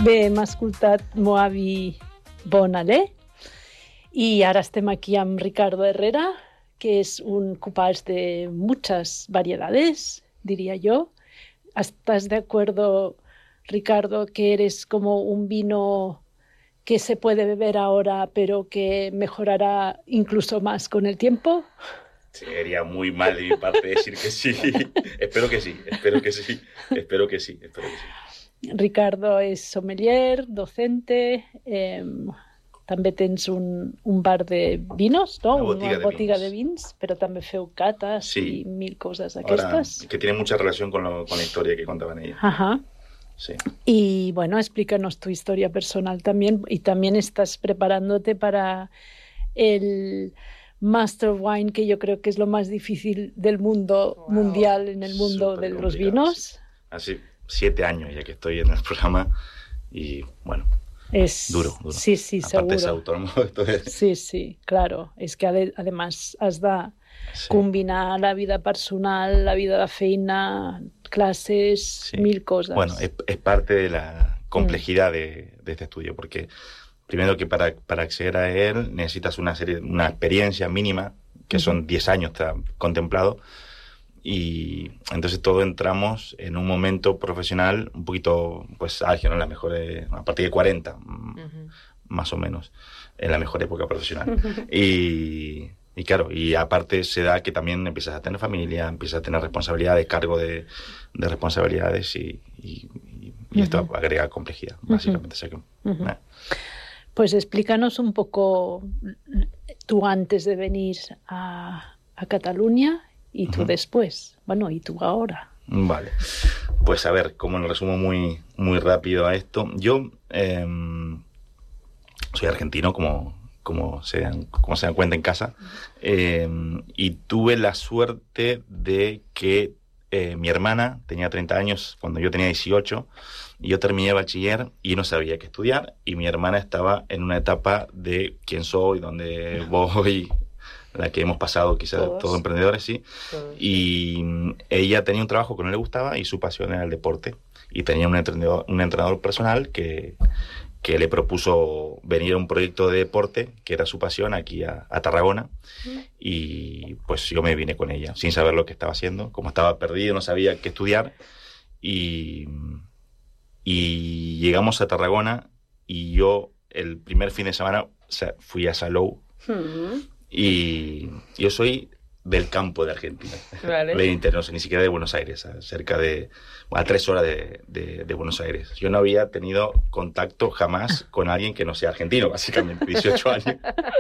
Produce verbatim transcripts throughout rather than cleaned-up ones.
Bé, hem escoltat Moavi Bonalé y ahora estem aquí amb Ricardo Herrera, que es un cupals de muchas variedades, diría yo. ¿Estás de acuerdo, Ricardo, que eres como un vino que se puede beber ahora, pero que mejorará incluso más con el tiempo? Sería muy mal de mi parte decir que sí. Espero que sí, espero que sí, espero que sí, espero que sí. Ricardo és sommelier, docente, eh, també tens un, un bar de vinos, ¿no? Una botiga, Una de, botiga vinos. de vins, però també feu catas sí. y mil cosas Ahora, aquestes. que tiene mucha relación con, lo, con la historia que contaban ellos. Ajá. Sí. Y bueno, explícanos tu historia personal también, y también estás preparándote para el Master Wine, que yo creo que es lo más difícil del mundo wow. mundial en el mundo Súper de los vinos. Hace siete años ya que estoy en el programa y bueno, es duro, duro. Sí, sí, Aparte seguro. es autónomo. Entonces... Sí, sí, claro. Es que ade además has de sí. combinar la vida personal, la vida de feina, clases, sí. mil cosas. Bueno, es, es parte de la complejidad mm. de, de este estudio, porque primero que para, para acceder a él necesitas una serie, una experiencia mínima, que uh-huh. son diez años está contemplado, y entonces todos entramos en un momento profesional un poquito, pues, álgido, ¿no? La mejor, a partir de cuarenta, uh-huh. más o menos, en la mejor época profesional. Uh-huh. y, y claro, y aparte se da que también empiezas a tener familia, empiezas a tener responsabilidades, cargo de, de responsabilidades, y, y, y uh-huh. esto agrega complejidad, básicamente. Uh-huh. O sea que, uh-huh. eh. Pues explícanos un poco tú antes de venir a, a Cataluña y tú uh-huh. después. Bueno, y tú ahora. Vale. Pues a ver, como lo resumo muy, muy rápido a esto. Yo eh, soy argentino, como, como, se dan, como se dan cuenta en casa, eh, y tuve la suerte de que eh, mi hermana tenía treinta años cuando yo tenía dieciocho, y yo terminé bachiller y no sabía qué estudiar, y mi hermana estaba en una etapa de quién soy, dónde voy, la que hemos pasado quizás todos, todos emprendedores, sí. Todos. Y ella tenía un trabajo que no le gustaba y su pasión era el deporte, y tenía un entrenador, un entrenador personal que, que le propuso venir a un proyecto de deporte, que era su pasión, aquí a, a Tarragona, uh-huh. y pues yo me vine con ella, sin saber lo que estaba haciendo, como estaba perdido, no sabía qué estudiar, y... Y llegamos a Tarragona y yo el primer fin de semana o sea, fui a Salou uh-huh. y yo soy del campo de Argentina, vale. del interior, no sé, ni siquiera de Buenos Aires, a cerca de a tres horas de, de, de Buenos Aires. Yo no había tenido contacto jamás con alguien que no sea argentino, básicamente, dieciocho años.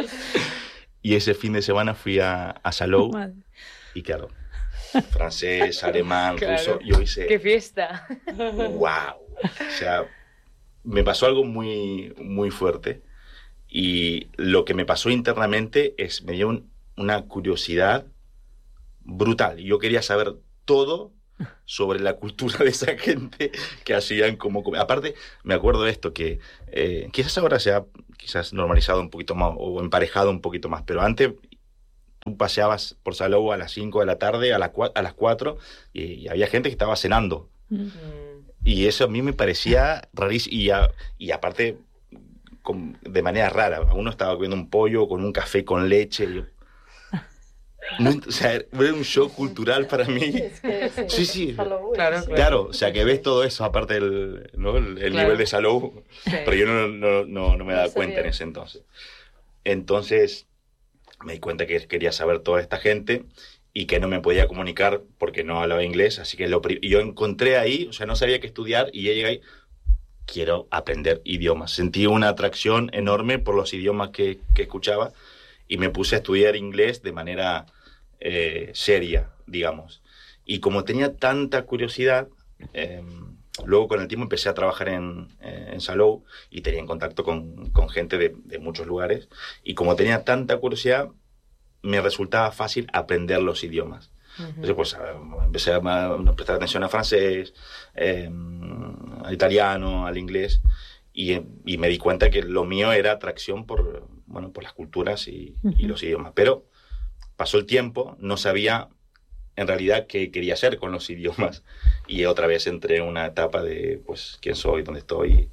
Y ese fin de semana fui a, a Salou vale. y claro, francés, alemán, claro. ruso, yo hice... ¡Qué fiesta! ¡Wow! O sea, me pasó algo muy, muy fuerte, y lo que me pasó internamente es, me dio un, una curiosidad brutal. Yo quería saber todo sobre la cultura de esa gente que hacían como... Aparte, me acuerdo de esto, que eh, quizás ahora se ha quizás normalizado un poquito más o emparejado un poquito más, pero antes tú paseabas por Salou a las cinco de la tarde, a, la, a las cuatro, y, y había gente que estaba cenando. Mm. Y eso a mí me parecía rarísimo. Y, a, y aparte, con, de manera rara. Uno estaba comiendo un pollo con un café con leche. Y yo, no, o sea, era un shock cultural para mí. Es que, sí, sí, sí. Salou, claro, claro. Claro, o sea, que ves todo eso, aparte del ¿no? el, el claro. nivel de Salou. Sí. Pero yo no, no, no, no me daba no cuenta en ese entonces. Entonces, me di cuenta que quería saber toda esta gente y que no me podía comunicar porque no hablaba inglés, así que lo yo encontré ahí, o sea, no sabía qué estudiar, y ya llegué ahí, quiero aprender idiomas. Sentí una atracción enorme por los idiomas que, que escuchaba, y me puse a estudiar inglés de manera eh, seria, digamos. Y como tenía tanta curiosidad, eh, luego con el tiempo empecé a trabajar en, eh, en Salou, y tenía en contacto con, con gente de, de muchos lugares, y como tenía tanta curiosidad, me resultaba fácil aprender los idiomas. Uh-huh. Entonces, pues, empecé a, a prestar atención a francés, eh, al italiano, al inglés, y, y me di cuenta que lo mío era atracción por, bueno, por las culturas y, uh-huh. y los idiomas. Pero pasó el tiempo, no sabía en realidad qué quería hacer con los idiomas, y otra vez entré en una etapa de, pues, quién soy, dónde estoy,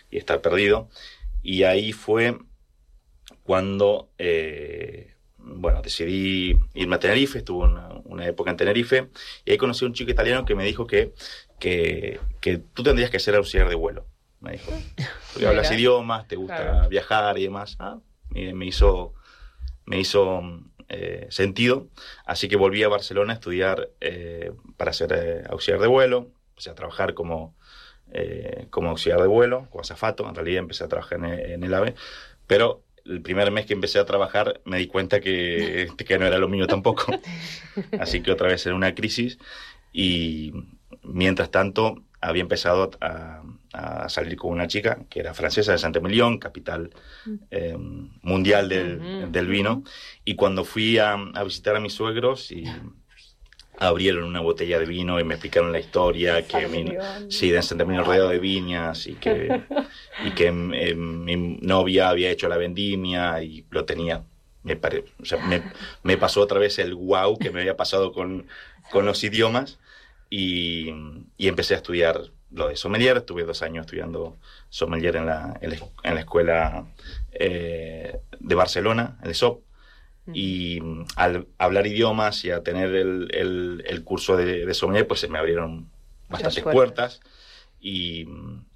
y estar perdido. Y ahí fue cuando, eh, bueno, decidí irme a Tenerife, estuve una, una época en Tenerife, y ahí conocí a un chico italiano que me dijo que, que, que tú tendrías que ser auxiliar de vuelo, me dijo. Porque hablas idiomas, te gusta claro. viajar y demás. Ah, me, me hizo, me hizo eh, sentido, así que volví a Barcelona a estudiar eh, para ser eh, auxiliar de vuelo, empecé a trabajar como, eh, como auxiliar de vuelo, como azafato, en realidad empecé a trabajar en, en el AVE, pero el primer mes que empecé a trabajar me di cuenta que, que no era lo mío tampoco. Así que otra vez era una crisis y mientras tanto había empezado a, a salir con una chica que era francesa de Saint-Émilion, capital eh, mundial del, del vino. Y cuando fui a, a visitar a mis suegros y abrieron una botella de vino y me explicaron la historia que mi, sí, de Saint-Émilion rodeado de viñas y que, y que eh, mi novia había hecho la vendimia y lo tenía. Me, pare, o sea, me, me pasó otra vez el wow que me había pasado con, con los idiomas y, y empecé a estudiar lo de sommelier. Estuve dos años estudiando sommelier en la, en la, en la escuela eh, de Barcelona, en el S O P. Y al hablar idiomas y a tener el, el, el curso de, de sommelier, pues se me abrieron bastantes puertas y,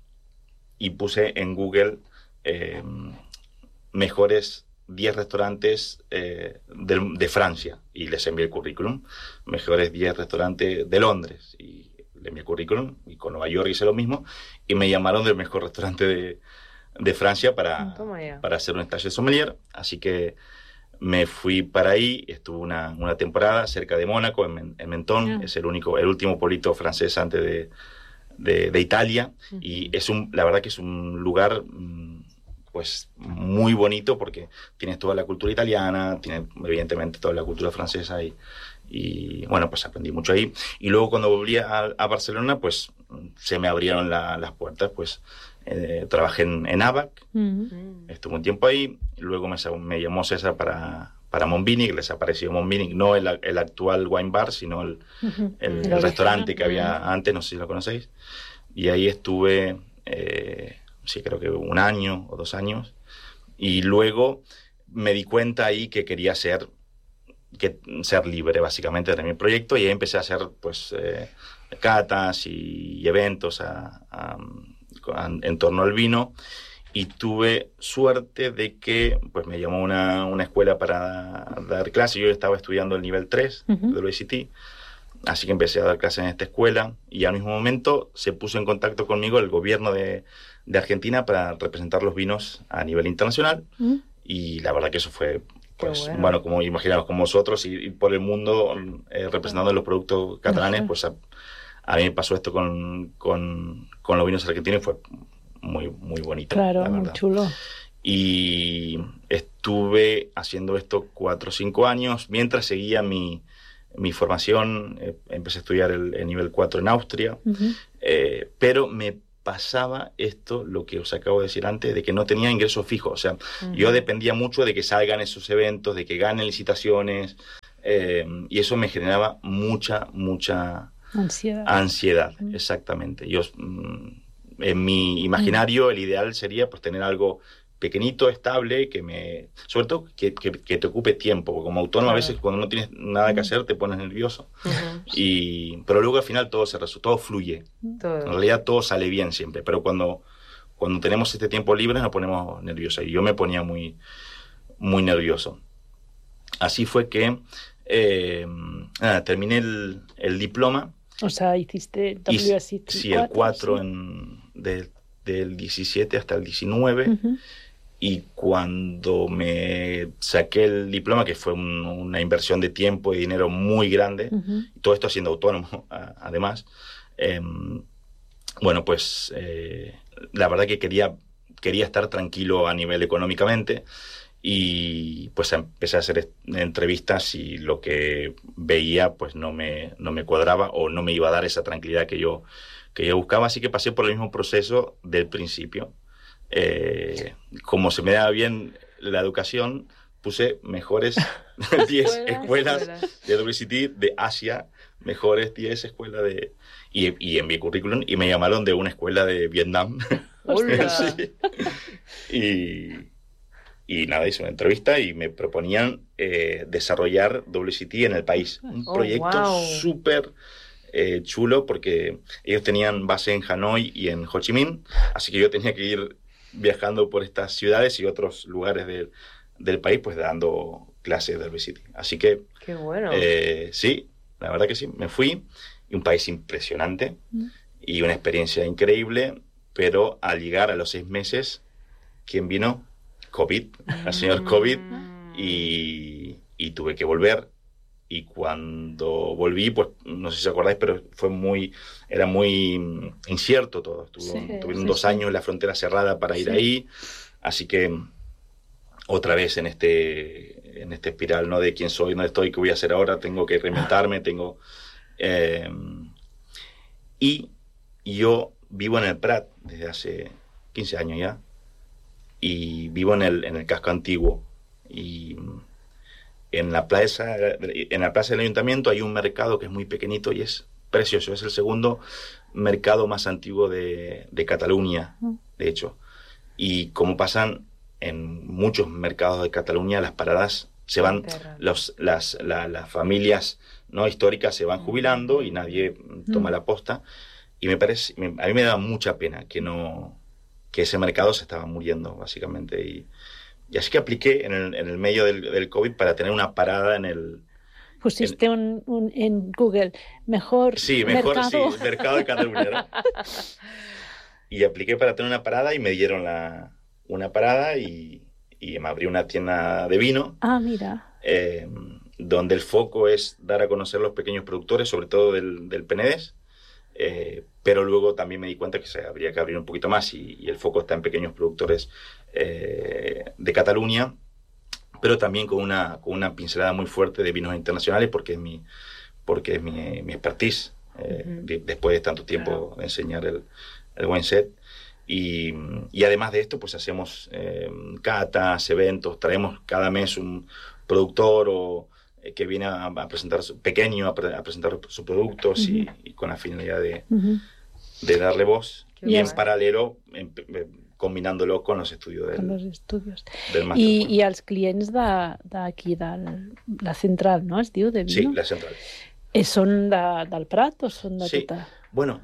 y puse en Google eh, mejores diez restaurantes eh, de, de Francia y les envié el currículum, mejores diez restaurantes de Londres y le envié el currículum, y con Nueva York hice lo mismo y me llamaron del mejor restaurante de, de Francia para, para hacer un stage de sommelier, así que me fui para ahí, estuve una, una temporada cerca de Mónaco, en, en Menton, yeah. es el único, el último pueblito francés antes de, de, de Italia, uh-huh. y es un, la verdad que es un lugar pues muy bonito porque tienes toda la cultura italiana, tienes evidentemente toda la cultura francesa y, y bueno, pues aprendí mucho ahí. Y luego cuando volví a, a Barcelona, pues se me abrieron la, las puertas, pues Eh, trabajé en, en A B A C, uh-huh. estuve un tiempo ahí, luego me, me llamó César para, para Monbini, les apareció Monbini, no el, el actual wine bar, sino el, uh-huh. el, el restaurante que había uh-huh. antes, no sé si lo conocéis, y ahí estuve, eh, sí, creo que un año o dos años, y luego me di cuenta ahí que quería ser, que, ser libre, básicamente, de mi proyecto, y ahí empecé a hacer, pues, eh, catas y, y eventos a... a en torno al vino, y tuve suerte de que pues me llamó una, una escuela para dar clases. Yo estaba estudiando el nivel tres uh-huh. del O E C T, así que empecé a dar clases en esta escuela y al mismo momento se puso en contacto conmigo el gobierno de, de Argentina para representar los vinos a nivel internacional uh-huh. y la verdad que eso fue pues bueno. bueno, como imaginaos, como vosotros y, y por el mundo eh, representando uh-huh. los productos catalanes, uh-huh. pues a, a mí me pasó esto con, con, con los vinos argentinos y fue muy, muy bonito. Claro, la muy verdad. chulo. Y estuve haciendo esto cuatro o cinco años mientras seguía mi, mi formación. Eh, empecé a estudiar el, el nivel cuatro en Austria, uh-huh. eh, pero me pasaba esto, lo que os acabo de decir antes, de que no tenía ingresos fijos. O sea, uh-huh. yo dependía mucho de que salgan esos eventos, de que ganen licitaciones, eh, y eso me generaba mucha, mucha... Ansiedad. Ansiedad, mm. exactamente. Yo, en mi imaginario, mm. el ideal sería pues tener algo pequeñito, estable, que me... Sobre todo que, que, que te ocupe tiempo, porque como autónomo claro. a veces cuando no tienes nada que hacer te pones nervioso. Uh-huh. Y, pero luego al final todo se resuelve, todo fluye. Todo. En realidad todo sale bien siempre, pero cuando, cuando tenemos este tiempo libre nos ponemos nerviosos. Y yo me ponía muy, muy nervioso. Así fue que eh, nada, terminé el, el diploma. O sea, hiciste W S E T. Sí, el cuatro ¿sí? en, de, del diecisiete hasta el diecinueve. Uh-huh. Y cuando me saqué el diploma, que fue un, una inversión de tiempo y dinero muy grande, uh-huh. todo esto siendo autónomo, a, además, eh, bueno, pues eh, la verdad que quería, quería estar tranquilo a nivel económicamente. Y pues empecé a hacer entrevistas y lo que veía pues no me, no me cuadraba o no me iba a dar esa tranquilidad que yo, que yo buscaba, así que pasé por el mismo proceso del principio. Eh, como se me daba bien la educación, puse mejores diez escuelas de W S E T de Asia, mejores diez escuelas de... Y, y envié currículum y me llamaron de una escuela de Vietnam Hola. Sí. Y, y nada, hice una entrevista y me proponían eh, desarrollar W C T en el país. Un Oh, proyecto wow. súper eh, chulo porque ellos tenían base en Hanoi y en Ho Chi Minh, así que yo tenía que ir viajando por estas ciudades y otros lugares del, del país, pues dando clases de W C T. Así que, Qué bueno. eh, sí, la verdad que sí, me fui. Y un país impresionante Mm. y una experiencia increíble, pero al llegar a los seis meses, ¿quién vino? COVID, el señor COVID, Mm. y, y tuve que volver. Y cuando volví, pues no sé si os acordáis, pero fue muy, era muy mm, incierto todo. Estuvo, Sí, tuvieron sí, dos sí. años la frontera cerrada para ir Sí. ahí, así que otra vez en este, en este espiral, ¿no? De quién soy, dónde estoy, qué voy a hacer ahora, tengo que reinventarme, tengo... Eh, y yo vivo en el Prat desde hace quince años ya, y vivo en el, en el casco antiguo, y en la plaza, en la plaza del ayuntamiento hay un mercado que es muy pequeñito y es precioso, es el segundo mercado más antiguo de, de Cataluña, de hecho. Y como pasan en muchos mercados de Cataluña, las paradas se van, Perra. los, las, la- las familias no históricas se van jubilando y nadie toma Mm. la posta. Y me parece, me- a mí me da mucha pena que no, que ese mercado se estaba muriendo, básicamente. Y, y así que apliqué en el, en el medio del, del COVID para tener una parada en el... Pusiste un, un- en Google, mejor Sí, mejor, mercado. sí, mercado de Cataluña, ¿no? Y apliqué para tener una parada y me dieron la, una parada y, y me abrí una tienda de vino, Ah, mira. eh, donde el foco es dar a conocer los pequeños productores, sobre todo del, del Penedés, eh, pero luego también me di cuenta que se habría que abrir un poquito más y, y el foco está en pequeños productores eh, de Cataluña, pero también con una, con una pincelada muy fuerte de vinos internacionales porque es mi, porque es mi, mi expertise, eh, Ujú. de- después de tanto tiempo de enseñar el, el wine set. Y, y además de esto, pues hacemos eh, catas, eventos, traemos cada mes un productor o, eh, que viene a, a presentar, su- pequeño, a, pre- a presentar sus productos y, Ujú. y con la finalidad de, Ujú. de darle voz. Qué Y en guay. paralelo, en- eh, combinándolo con los estudios Con del, los estudios. del Master I, Wine. i els clients de- d'aquí, de, la central, no? Es diu, de Sí, vino? la central. Eh, Són de, del Prat o són de Sí. tota? Bueno,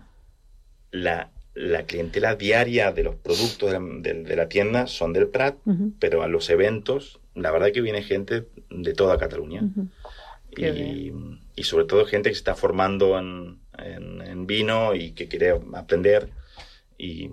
la, la clientela diaria de los productos de, de- de la tienda son del Prat, Ujú, pero a los eventos, la verdad que viene gente de toda Cataluña. ujú. Qué Y, y sobre todo gente que se está formando en, en- en vino y que quiere aprender y,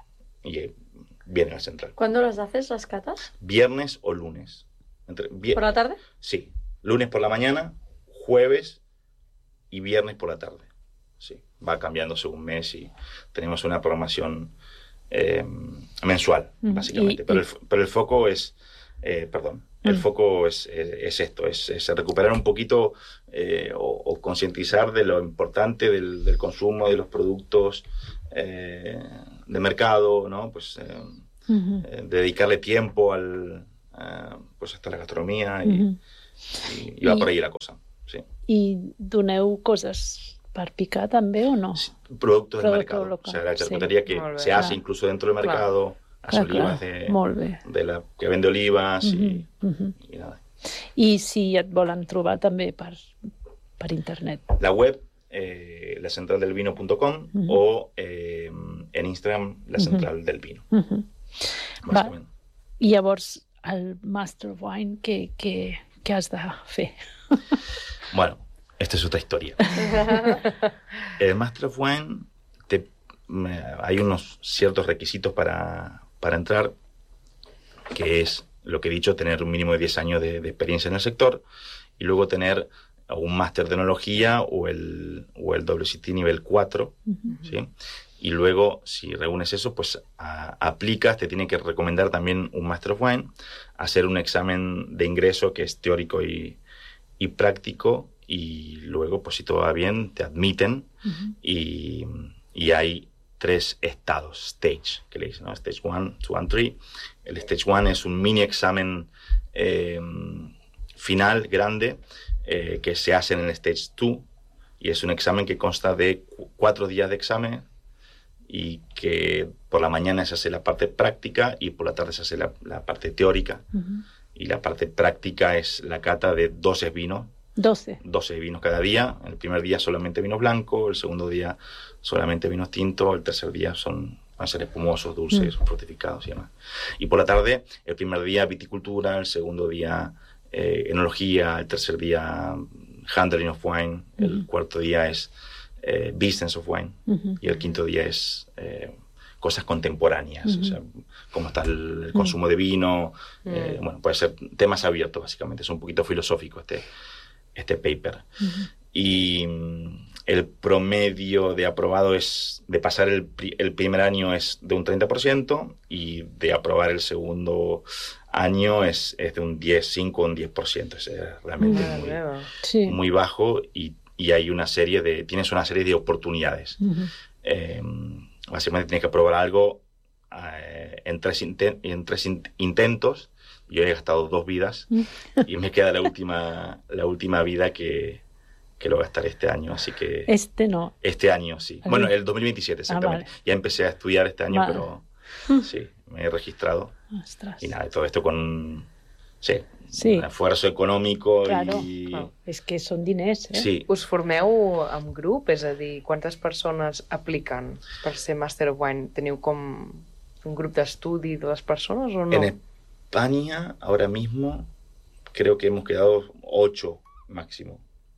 y viene a la central. ¿Cuándo las haces, las catas? Viernes o lunes. Entre, vie- ¿Por la tarde? Sí, lunes por la mañana, jueves y viernes por la tarde. Sí, va cambiando según mes y tenemos una programación eh, mensual, Ujú. básicamente. Y- pero, y- el, pero el foco es, eh, perdón, el Mm. foco es, es, es esto, es, es recuperar un poquito eh, o, o concientizar de lo importante del, del consumo de los productos eh, de mercado, ¿no? Pues eh, Ujú, eh, dedicarle tiempo al, a, pues hasta la gastronomía y, ujú. y, y va Y- por ahí la cosa. Sí. I doneu coses per picar també o no? Sí, productos del Producto mercado. local, O sea, la sí. charcutería que Molt bé. se hace Clar. incluso dentro del mercado, las Clar, olivas clar. de, Molt bé. de la que vende olivas y, Ujú, ujú. y nada. I si et volen trobar també per, per internet. La web, eh, la central del vino punto com Ujú. o eh, en Instagram, la Ujú. central del vino. Ujú. Básicamente. I llavors, el Master of Wine, què, què, què has de fer? Bueno, esta es otra historia. El Master of Wine, te- me- hay unos ciertos requisitos para, para entrar, que es lo que he dicho, tener un mínimo de diez años de, de experiencia en el sector y luego tener un máster de enología o el, o el W C T nivel cuatro, Ujú. ¿sí? Y luego, si reúnes eso, pues a- aplicas, te tiene que recomendar también un Master of Wine, hacer un examen de ingreso que es teórico y, y práctico, y luego, pues si todo va bien, te admiten Ujú. y, y hay tres estados, stage, que le dicen, ¿no? Stage one, two and three. El stage one es un mini examen eh, final, grande, eh, que se hace en el stage two, y es un examen que consta de cu- cuatro días de examen y que por la mañana se hace la parte práctica y por la tarde se hace la, la parte teórica. Uh-huh. Y la parte práctica es la cata de doce vinos. doce. doce vinos cada día. El primer día solamente vino blanco, el segundo día solamente vinos tintos, el tercer día son van a ser espumosos, dulces, mm. fortificados y demás. Y por la tarde, el primer día viticultura, el segundo día eh, enología, el tercer día handling of wine, mm-hmm. el cuarto día es eh, business of wine mm-hmm. y el quinto día es eh, cosas contemporáneas, mm-hmm. o sea, cómo está el, el consumo mm. de vino, mm. eh, bueno, puede ser temas abiertos básicamente, es un poquito filosófico este, este paper. Mm-hmm. Y el promedio de aprobado es, de pasar el, el primer año es de un treinta por ciento y de aprobar el segundo año es, es de un diez, cinco o un diez por ciento. Es realmente mm. muy, sí. muy bajo y, y hay una serie de, tienes una serie de oportunidades. Uh-huh. Eh, básicamente tienes que aprobar algo eh, en, tres inten- en tres in- intentos. Yo he gastado dos vidas y me queda la última, la última vida que... que lo gastaré este año, así que... Este no. Este año, sí. Bueno, el dos mil veintisiete, exactamente. Ah, vale. Ya empecé a estudiar este año, vale. pero sí, me he registrado. Ostras. Y nada, todo esto con... Sí, sí. un esforzo econòmico claro, i... Claro. És que són diners, eh? Sí. Us formeu en grup? És a dir, quantes persones apliquen per ser Master of Wine? Teniu com un grup d'estudi de les persones o no? En España, ahora mismo, creo que hemos quedado ocho máximo.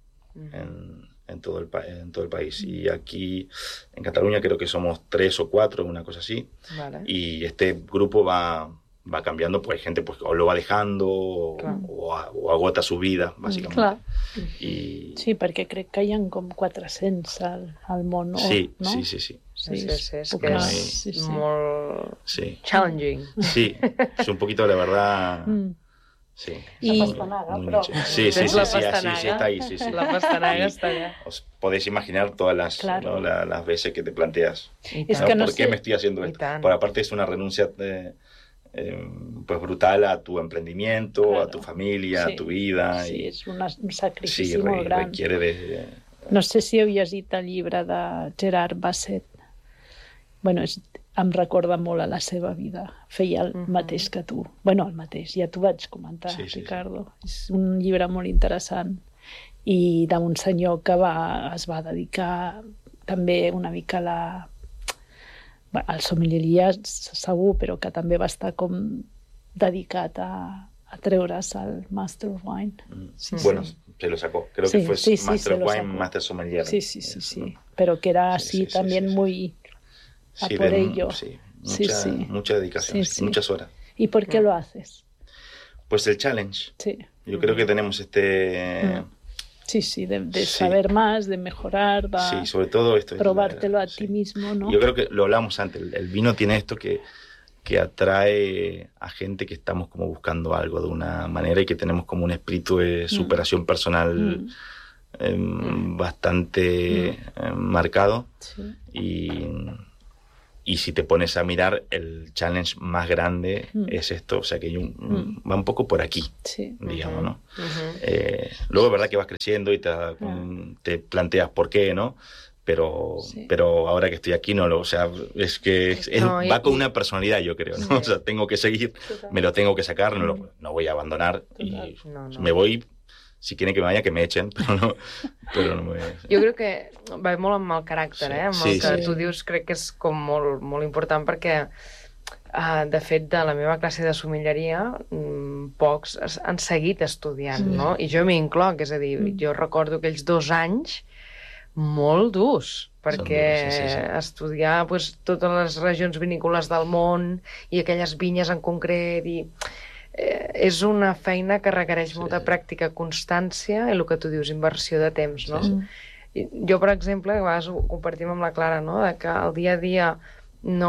En, en, todo el, en todo el país. Y aquí en Cataluña creo que somos tres o cuatro, una cosa así. Vale. Y este grupo va, va cambiando, pues hay gente pues, o lo va dejando claro. o, a, o agota su vida, básicamente. Clar. I... Sí, perquè crec que hi ha com quatre-cents al, al món, sí, no? Sí, sí, sí. Sí, sí, sí, és que és sí, sí. molt sí. challenging. Sí, es un poquito, la verdad... Mm. Sí. Y... La pastanaga, pero... Sí, sí, sí, la sí, sí, sí, está ahí, sí, sí. La pastanaga está allá. Os podéis imaginar todas las, claro. ¿no? la, las veces que te planteas, es ¿no? que no ¿por sé... qué me estoy haciendo esto? Por aparte es una renuncia de, eh, pues brutal a tu emprendimiento, claro. a tu familia, sí. a tu vida. Sí, y... és un, un sacrifici sí, molt re, gran. Requiere de... No sé si heu llegit el llibre de Gerard Bassett. Bueno, és... em recorda molt a la seva vida. Feia el uh-huh. mateix que tu. Bueno, el mateix, ja t'ho vaig comentar, sí, sí, Ricardo. Sí. És un llibre molt interessant i d'un senyor que va, es va dedicar també una mica a la... Bueno, al sommelier segur, però que també va estar com dedicat a, a treure's el Master of Wine. Sí, bueno, sí. se lo sacó. Creo sí, que fue sí, sí, Master of Wine, sacó. Master Sommelier. Sí, sí, sí, Eso, sí. ¿no? Pero que era sí, así sí, también sí, sí. muy... a sí, por de, ello. Sí, mucha, sí, sí. mucha dedicación, sí, sí, sí. muchas horas. ¿Y por qué mm. lo haces? Pues el challenge. Sí. Yo mm. creo que tenemos este... Mm. Sí, sí, de, de sí. saber más, de mejorar, de sí, sobre todo esto, probártelo la, a sí. ti mismo, ¿no? Yo creo que lo hablamos antes, el, el vino tiene esto que, que atrae a gente que estamos como buscando algo de una manera y que tenemos como un espíritu de superación mm. personal mm. Eh, mm. bastante mm. Eh, marcado. Sí. Y, y si te pones a mirar, el challenge más grande mm. es esto, o sea que un, mm. va un poco por aquí, sí. digamos, uh-huh. ¿no? Uh-huh. Eh, luego es verdad que vas creciendo y te, uh-huh. te planteas por qué, ¿no? Pero, sí. pero ahora que estoy aquí, no lo, o sea, es que es, es, no, va y, con una personalidad, yo creo, ¿no? Sí. O sea, tengo que seguir, Total. me lo tengo que sacar, no, lo, no voy a abandonar Total. y no, no. me voy... Si quieren que me vaya, que me echen, però no, però no me... Jo crec que va molt amb el caràcter, sí. eh? Amb el sí, que sí. tu dius crec que és com molt, molt important perquè, uh, de fet, de la meva classe de sommelleria, mm, pocs han seguit estudiant, sí. no? I jo m'hi incloc, és a dir, mm. jo recordo aquells dos anys molt durs, perquè sí, sí, sí. estudiar pues, totes les regions vinícoles del món i aquelles vinyes en concret i... Eh, és una feina que requereix sí, molta sí. pràctica, constància i el que tu dius, inversió de temps, no? Sí, sí. Jo, per exemple, a vegades ho compartim amb la Clara, no? De que el dia a dia no,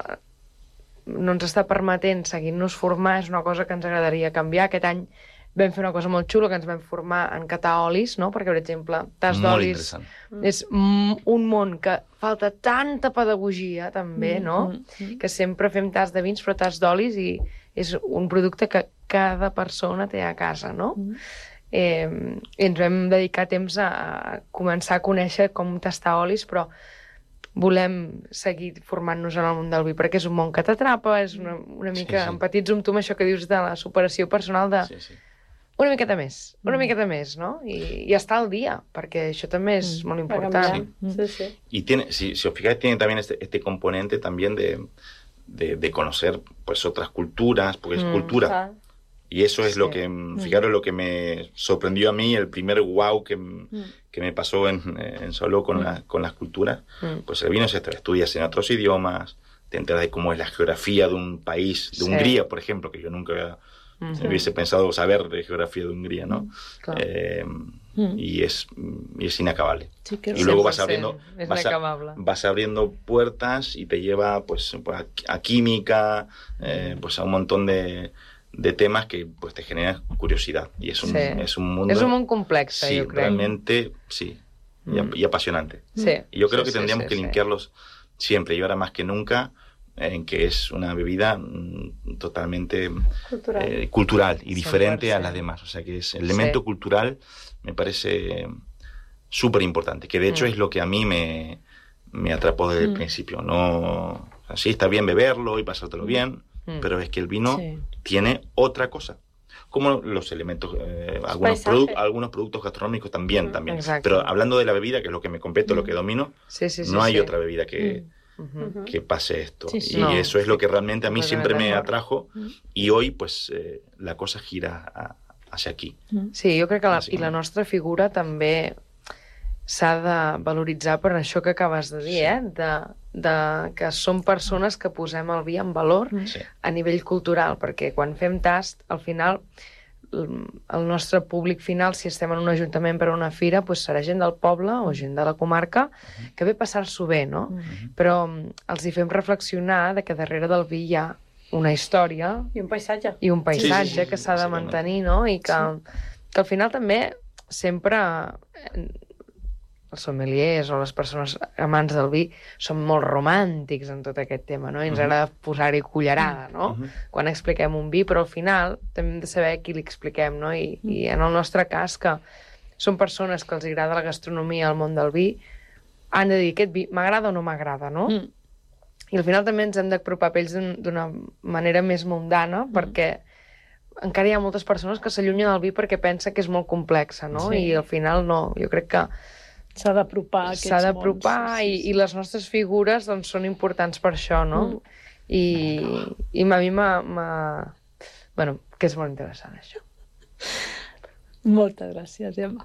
no ens està permetent seguir-nos formar, és una cosa que ens agradaria canviar. Aquest any vam fer una cosa molt xula, que ens vam formar en catar olis, no? Perquè, per exemple, tas d'olis és un món que falta tanta pedagogia, també, no? Mm-hmm. Que sempre fem tas de vins, però tas d'olis i és un producte que cada persona té a casa, no? Mm. Eh, i ens vam dedicar temps a començar a conèixer com tastar olis, però volem seguir formant-nos en el món del vi, perquè és un món que t'atrapa, és una, una mica... Sí, sí. Empatitzo amb tu amb això que dius de la superació personal de... Sí, sí. Una miqueta més, una miqueta més, ¿no? Y, y estar al día, porque eso también es muy importante. Sí. Sí, sí. Y tiene, si, si os fijáis, tiene también este, este componente también de, de, de conocer pues otras culturas, porque es Mm, cultura. Clar. Y eso es Sí. lo que, fijaros, lo que me sorprendió a mí, el primer wow que, que me pasó en, en Solo con, la- con las culturas. Mm. Pues el vino es esto, estudias en otros idiomas, te enteras de cómo es la geografía de un país, de Sí. Hungría, por ejemplo, que yo nunca había- Ujú. hubiese pensado saber de geografía de Hungría, ¿no? Claro. Eh, Mm. y, es, y es inacabable. Sí que Y luego vas cien por cien, abriendo, es vas, a- inacabable. vas abriendo puertas y te lleva pues, pues, a, a química, eh, pues a un montón de, de temas que pues te generan curiosidad. Y es un, Sí. es un mundo És un món complex, sí, jo crec. realmente sí, y, ap- Mm. y apasionante. Sí. Y yo creo Sí, que sí, tendríamos sí, que sí. limpiarlos siempre, y ahora más que nunca, en que es una bebida mm, totalmente Cultural. eh, cultural y diferente cien por a las cien. demás. O sea que es el elemento Sí. cultural me parece súper importante, que de hecho Mm. es lo que a mí me, me atrapó desde el Mm. principio. No, o sea, sí, está bien beberlo y pasártelo bien, Mm. pero es que el vino Sí. tiene otra cosa. Como los elementos, eh, algunos, paisaje. produ- algunos productos gastronómicos también, Mm, también. exacto. Pero hablando de la bebida, que es lo que me compete, lo que domino, Sí, sí, sí. no hay sí. otra bebida que, Ujú. Ujú. que pase esto. Sí, sí. Y No, eso es lo que realmente a mí completamente siempre me de acuerdo. atrajo. Y hoy, pues, eh, la cosa gira a- hacia aquí. Sí, jo crec que la, i Bàsicament. la nostra figura també s'ha de valoritzar per això que acabes de dir, eh? De, de que som persones que posem el vi en valor Sí. a nivell cultural, perquè quan fem tast, al final, el el nostre públic final, si estem en un ajuntament per a una fira, doncs serà gent del poble o gent de la comarca que ve a passar-s'ho bé, no? Però mm, els hi fem reflexionar de que darrere del vi hi ha una història I un paisatge. i un paisatge Sí, sí, sí, que s'ha de bàsicament. mantenir, no? I que, que al final també sempre eh, els sommeliers o les persones amants del vi són molt romàntics en tot aquest tema, no? I ens Mhm. agrada posar-hi cullerada, no? Mhm. Quan expliquem un vi, però al final també hem de saber a qui li expliquem, no? I, i en el nostre cas, que són persones que els agrada la gastronomia, el món del vi, han de dir, aquest vi m'agrada o no m'agrada, no? Mm. I al final també ens hem d'apropar a ells d'un- d'una manera més mundana, perquè encara hi ha moltes persones que s'allunyen del vi perquè pensa que és molt complexa, no? Sí. I al final no, jo crec que S'ha d'apropar a aquests s'ha d'apropar mons. Sí, i, sí, i les nostres figures doncs, són importants per això, no? Mm. I, i a mi m'ha... m'ha- Bueno, que és molt interessant, això. Moltes gràcies, Emma.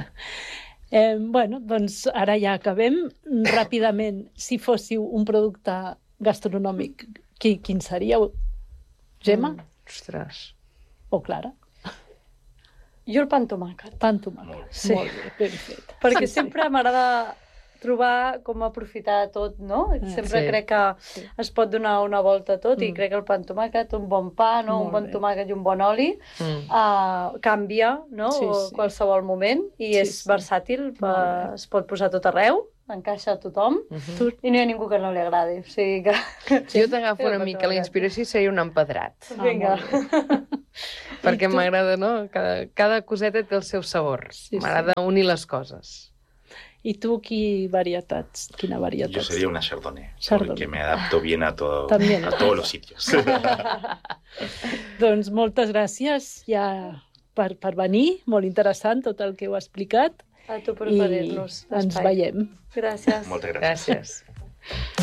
Eh, bueno, doncs ara ja acabem. Ràpidament, si fóssiu un producte gastronòmic, qui, quin seríeu? Gemma Mm, ostres. o Clara? Jo el pa amb tomàquet. Pa amb tomàquet. Sí. Molt bé, ben fet. Perquè Sí, sí. sempre m'agrada trobar com aprofitar tot, no? Sempre Sí. crec que Sí. es pot donar una volta a tot i Mm. crec que el pa amb tomàquet, un bon pa, no? Molt un bon bé. tomàquet i un bon oli, Mm. uh, canvia, no? Sí, O sí. qualsevol moment i Sí, és sí. versàtil, Molt pa, bé. es pot posar a tot arreu, encaixa a tothom Mhm. Tu- i no hi ha ningú que no li agradi. O sigui que... Jo t'agafo una Sí, mica la inspiració i seria un empedrat. Ah, Vinga. molt Perquè I tu? m'agrada, no? Cada, cada coseta té el seu sabor. Sí, sí. M'agrada unir les coses. I tu, qui varietats? Quina varietat? Yo sería una Chardonnay, Chardonnay. porque me adapto bien a, todo, También. a todos los sitios. Doncs moltes gràcies ja per, per venir. Molt interessant tot el que heu explicat. A tu per I oferir-nos ens l'espai. veiem. Gràcies. Moltes gràcies. Gràcies.